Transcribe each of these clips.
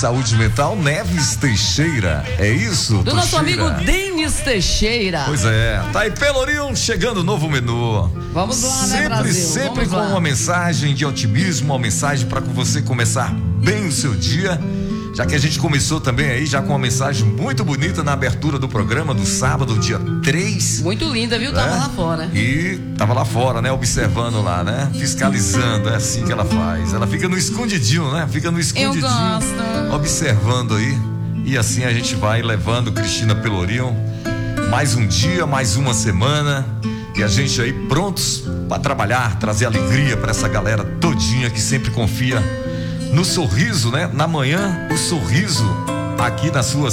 saúde mental, Neves Teixeira. É isso? Do nosso amigo Denis Teixeira. Pois é. Tá aí, Pelourinho, chegando novo menu. Vamos lá, né, Brasil? Sempre com uma mensagem de otimismo, uma mensagem para você começar bem o seu dia. Já que a gente começou também aí já com uma mensagem muito bonita na abertura do programa do sábado, dia 3. Muito linda, viu? Tava lá fora. E tava lá fora, né? Observando lá, né? Fiscalizando, é assim que ela faz. Ela fica no escondidinho, né? Fica no escondidinho. Eu gosto. Observando aí. E assim a gente vai levando Cristina Pelourinho. Mais um dia, mais uma semana. E a gente aí prontos para trabalhar, trazer alegria para essa galera todinha que sempre confia no sorriso, né? Na manhã, o sorriso aqui na sua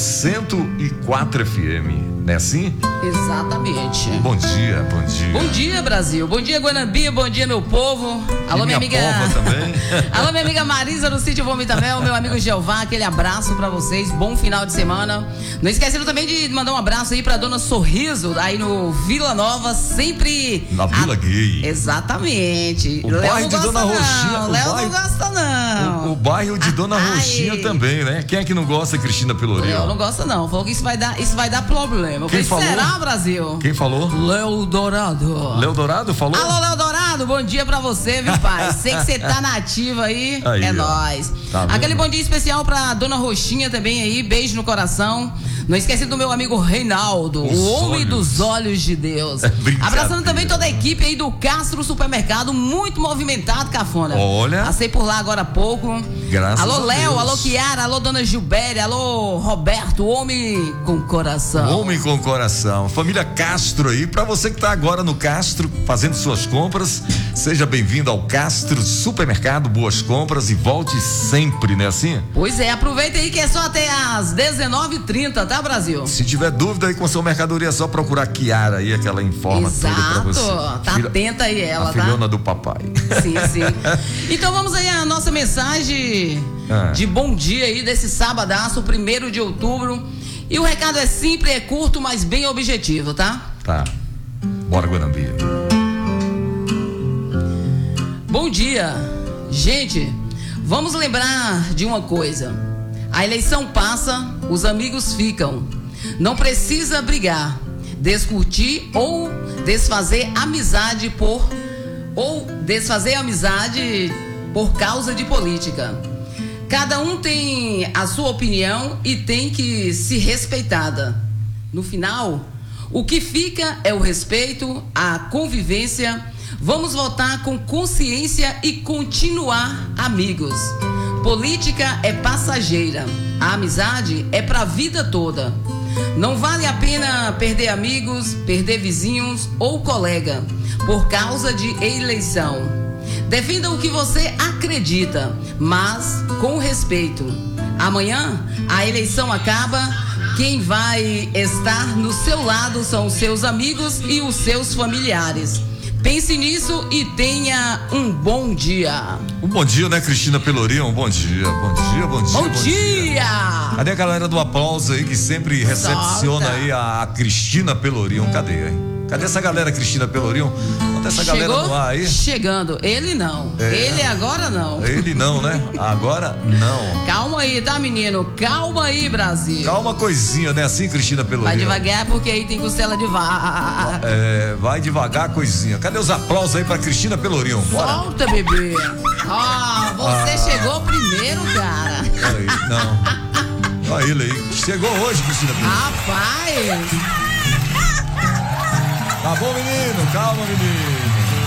104 FM, não é assim? Exatamente. Bom dia, bom dia. Bom dia, Brasil. Bom dia, Guanambi. Bom dia, meu povo. Alô, minha amiga. Também. Alô, minha amiga Marisa do Sítio Vomitamel, meu amigo Jeová, aquele abraço pra vocês. Bom final de semana. Não esquecendo também de mandar um abraço aí pra dona Sorriso, aí no Vila Nova, sempre. Na Vila Gay. Exatamente. O bairro de Dona Roxinha. Léo não gosta, não. O bairro de Dona Roxinha também, né? Quem é que não gosta, Cristina Pelourinho? Eu não gosto, não. Falou que isso vai dar problema. Quem falou? Será, Brasil? Quem falou? Léo Dourado. Léo Dourado falou? Alô, Léo Dourado, bom dia pra você, viu, pai? Sei que você tá na ativa aí é nóis. Tá aquele bom dia especial pra Dona Roxinha também aí, beijo no coração. Não esquece do meu amigo Reinaldo, o homem dos olhos de Deus. Abraçando também toda a equipe aí do Castro Supermercado, muito movimentado, cafona. Olha. Passei por lá agora há pouco. Graças alô, a Léo, Deus. Alô, Kiara, alô, Dona Gilbéria, alô, Roberto, homem com coração. Homem com coração. Família Castro aí, pra você que tá agora no Castro, fazendo suas compras, seja bem-vindo ao Castro Supermercado, boas compras e volte sempre, né assim? Pois é, aproveita aí que é só até às 19h30, tá, Brasil? Se tiver dúvida aí com a sua mercadoria, é só procurar Kiara aí, que ela informa tudo pra você. Tá atenta aí ela, a filhona do papai. Sim, sim. Então vamos aí a nossa mensagem de bom dia aí desse sabadaço, 1º de outubro. E o recado é simples, é curto, mas bem objetivo, tá? Tá. Bora, Guanambi. Bom dia. Gente, vamos lembrar de uma coisa. A eleição passa, os amigos ficam. Não precisa brigar, discutir ou desfazer amizade por causa de política. Cada um tem a sua opinião e tem que ser respeitada. No final, o que fica é o respeito, a convivência. Vamos votar com consciência e continuar amigos. Política é passageira, a amizade é pra vida toda. Não vale a pena perder amigos, perder vizinhos ou colega por causa de eleição. Defenda o que você acredita, mas com respeito. Amanhã a eleição acaba, quem vai estar no seu lado são os seus amigos e os seus familiares. Pense nisso e tenha um bom dia. Um bom dia, né, Cristina Pelourinho? Um bom dia, bom dia, bom dia. Bom dia! Cadê a galera do aplauso aí que sempre recepciona Solta. aí a Cristina Pelourinho? Cadê, hein? Cadê essa galera, Cristina Pelourinho? Cadê essa galera no ar aí? Chegando. Ele não. Ele agora não. Ele não, né? Agora não. Calma aí, tá, menino? Calma aí, Brasil. Calma coisinha, né? Assim, Cristina Pelourinho. Vai devagar porque aí tem costela de vaca. Vai devagar coisinha. Cadê os aplausos aí pra Cristina Pelourinho? Bora. Solta, bebê. Você chegou primeiro, cara. Aí, não. Olha ele aí. Chegou hoje, Cristina Pelourinho. Rapaz. Tá bom, menino? Calma, menino.